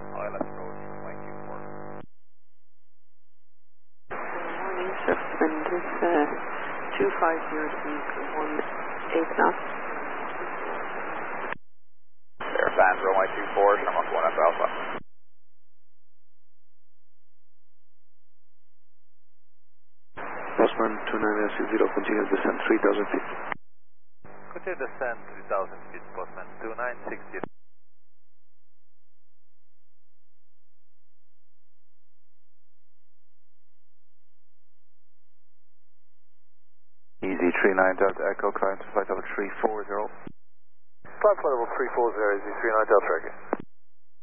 ILS approach, runway 24. Morning, sir. And this 250 knots. Airfans, runway 24, Shamrock 1 Alpha. Postman 2960, continue descent 3000 feet. Continue descent 3000 feet, Postman 2960. Easy 39 Delta Echo, climb to flight level 340. Flight level 340, Easy 39 Delta Echo.